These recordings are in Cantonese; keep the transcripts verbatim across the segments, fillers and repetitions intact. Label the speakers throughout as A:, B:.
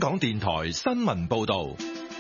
A: 港電台新聞報道。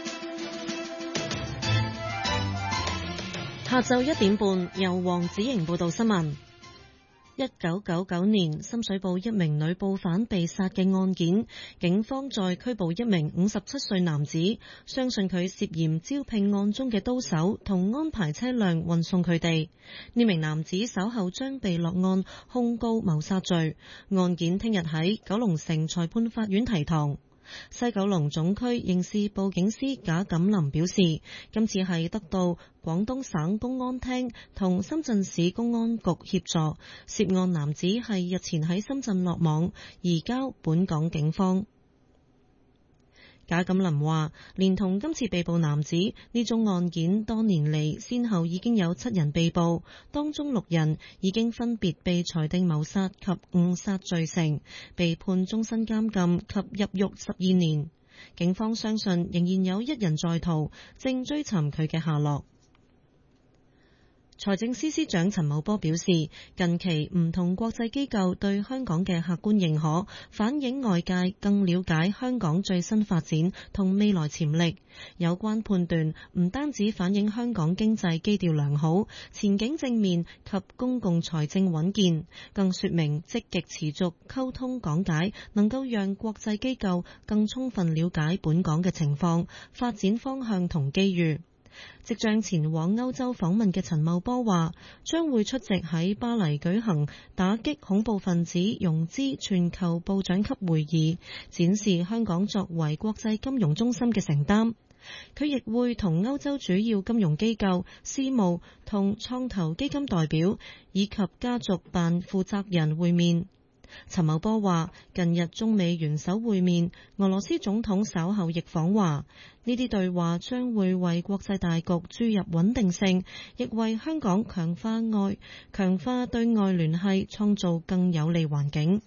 B: 下晝一點半，由黃子瑩報道新聞。一九九九年深水埗一名女報販被殺嘅案件，警方再拘捕一名五十七歲男子，相信佢涉嫌招聘案中嘅刀手，同安排車輛運送佢哋。呢名男子稍後將被落案控告謀殺罪，案件聽日喺九龍城裁判法院提堂。西九龍總區刑事部警司賈錦林表示，今次係得到廣東省公安廳同深圳市公安局協助，涉案男子係日前喺深圳落網，移交本港警方。賈錦林話，連同今次被捕男子，呢宗案件多年嚟先後已經有七人被捕，當中六人已經分別被裁定謀殺及誤殺罪成，被判終身監禁及入獄十二年。警方相信仍然有一人在逃，正追尋佢嘅下落。財政司司長陳茂波表示，近期唔同國際機構對香港嘅客觀認可，反映外界更了解香港最新發展同未來潛力。有關判斷唔單止反映香港經濟基調良好、前景正面及公共財政穩健，更說明積極持續溝通講解，能夠讓國際機構更充分了解本港嘅情況、發展方向同機遇。即將前往歐洲訪問嘅陳茂波話，將會出席喺巴黎舉行打擊恐怖分子融資全球部長級會議，展示香港作為國際金融中心嘅承擔。佢亦會同歐洲主要金融機構、私募同創投基金代表以及家族辦負責人會面。陳茂波話，近日中美元首會面，俄羅斯總統稍後亦訪華，呢啲對話將會為國際大局注入穩定性，亦為香港強化外強化對外聯繫創造更有利環境。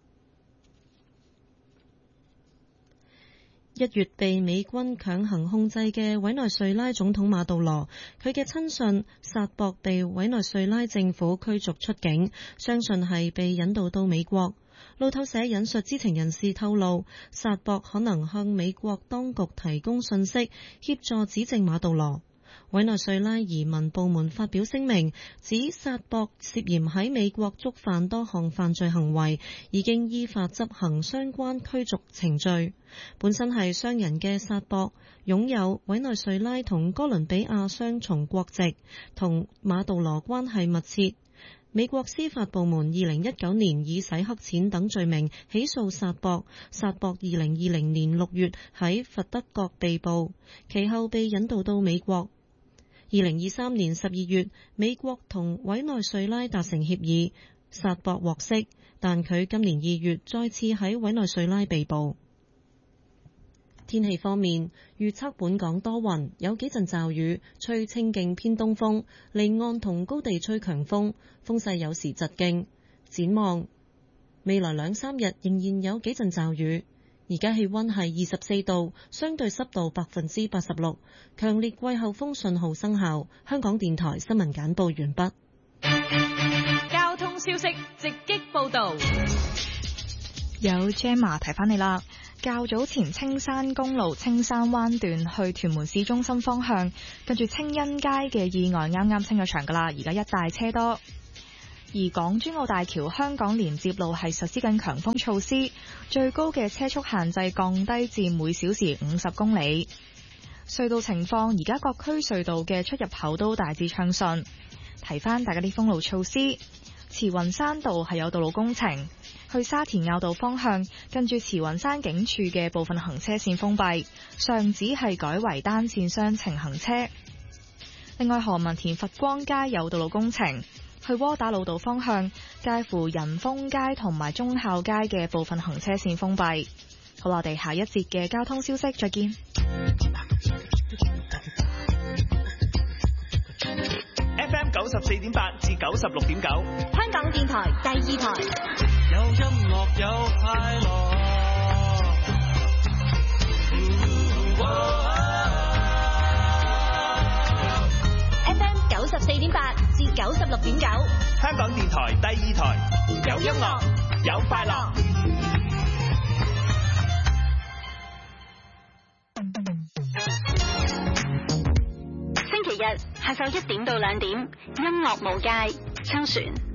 B: 一月被美軍強行控制嘅委內瑞拉總統馬杜羅，佢嘅親信薩博被委內瑞拉政府驅逐出境，相信係被引渡到美國。路透社引述知情人士透露，薩博可能向美國當局提供信息，協助指證馬杜羅。委內瑞拉移民部門發表聲明，指薩博涉嫌喺美國觸犯多項犯罪行為，已經依法執行相關驅逐程序。本身係商人嘅薩博，擁有委內瑞拉同哥倫比亞雙重國籍，同馬杜羅關係密切。美國司法部門二零一九年以洗黑錢等罪名起訴薩博，薩博二零二零年六月喺佛得角被捕，其後被引渡到美國。二零二三年十二月，美國同委內瑞拉達成協議，薩博獲釋，但佢今年二月再次喺委內瑞拉被捕。天氣方面，預測本港多雲，有幾陣驟雨，吹清勁偏東風，離岸同高地吹強風，風勢有時疾勁。展望未來兩三日仍然有幾陣驟雨。而家氣溫係二十四度，相對濕度百分之八十六，強烈季候風信號生效。香港電台新聞簡報完畢。
C: 交通消息直擊報道，
D: 有 Gemma 提翻你啦。較早前青山公路青山灣段去屯門市中心方向，跟住青欣街嘅意外啱啱清咗場噶啦，而家一帶車多。而港珠澳大橋香港連接路係實施緊強風措施，最高嘅車速限制降低至每小時五十公里。隧道情況，而家各區隧道嘅出入口都大致暢順。提翻大家啲封路措施，慈雲山道係有道路工程，去沙田坳道方向近住慈雲山警署嘅部分行車線封閉，上址係改為單線雙程行車。另外，何文田佛光街有道路工程，去窩打老道方向介乎仁豐街同埋忠孝街嘅部分行車線封閉。好啦，我哋下一節嘅交通消息再見。
E: F M 九十四點八至九十六點九，
C: 香港電台第二台。
F: 有音樂有快樂。
C: F M 九十四點八至九十六點九，
E: 香港電台第二台。有音樂有快樂。
C: 日下晝一點到兩點，音樂無界，秋璇。